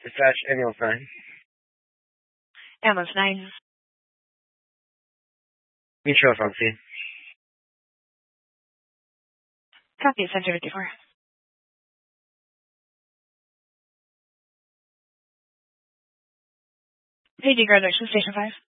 Dispatch ambulance 9. Ambulance 9. Mutual on scene. Copy, Center 54. Paging graduation, Station 5.